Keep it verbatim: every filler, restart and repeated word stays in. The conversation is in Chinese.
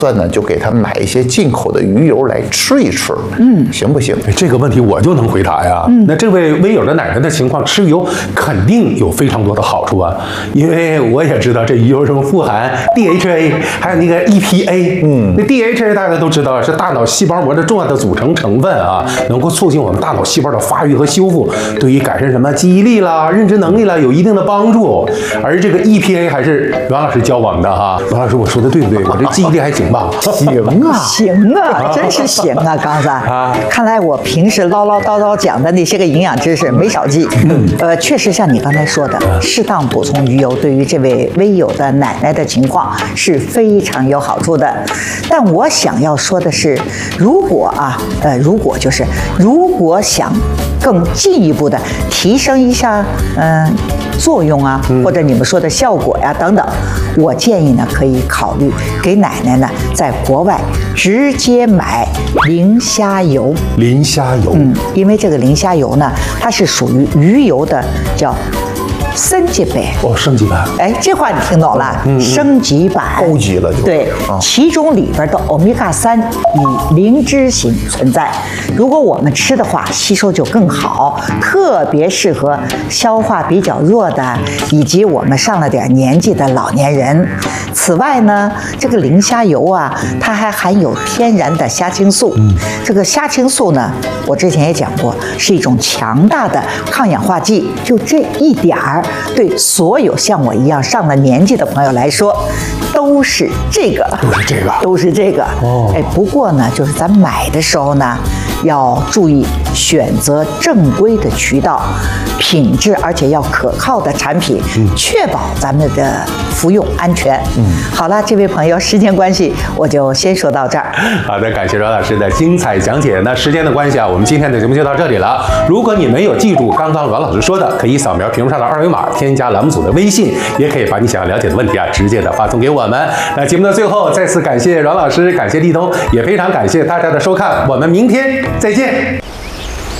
算呢，就给他买一些进口的鱼油来吃一吃，嗯，行不行？ 这个问题我就能回答呀。嗯、那这位微友的奶奶的情况，吃鱼油肯定有非常多的好处啊，因为我也知道这鱼油中富含 D H A， 还有那个 E P A。嗯，那 D H A 大家都知道是大脑细胞膜的重要的组成成分啊，能够促进我们大脑细胞的发育和修复，对于改善什么记忆力啦、认知能力啦有一定的帮助。而这个 E P A 还是阮老师教我们的哈，阮老师我说的对不对？我这记忆力还行。 行啊， 行啊，真是行啊！刚才啊，看来我平时唠唠叨叨讲的那些个营养知识没少记。嗯，呃，确实像你刚才说的，适当补充鱼油对于这位微友的奶奶的情况是非常有好处的。但我想要说的是，如果啊，呃，如果就是如果想更进一步的提升一下，嗯、呃，作用啊，或者你们说的效果呀等等，我建议呢可以考虑给奶奶呢在国外直接买磷虾油。 磷虾油， 嗯，因为这个磷虾油呢，它是属于鱼油的叫升级版。 哦，升级版。 哎，这话你听懂了？嗯嗯、升级版， 高级了就。 对，啊、其中里边的欧米伽三以磷脂型存在，如果我们吃的话，吸收就更好，特别适合消化比较弱的，以及我们上了点年纪的老年人。此外呢，这个磷虾油啊，它还含有天然的虾青素。嗯，这个虾青素呢，我之前也讲过，是一种强大的抗氧化剂。就这一点儿，对所有像我一样上了年纪的朋友来说，都是这个， 都是这个， 都是这个。哦，哎，不过呢，就是咱买的时候呢，要注意选择正规的渠道，品质而且要可靠的产品，嗯、确保咱们的服用安全。嗯，好了，这位朋友，时间关系，我就先说到这儿。 好的，感谢阮老师的精彩讲解。那时间的关系啊，我们今天的节目就到这里了。如果你没有记住刚刚阮老师说的，可以扫描屏幕上的二维码，添加栏目组的微信，也可以把你想要了解的问题啊，直接的发送给我们。那节目的最后，再次感谢阮老师，感谢立冬，也非常感谢大家的收看，我们明天再见。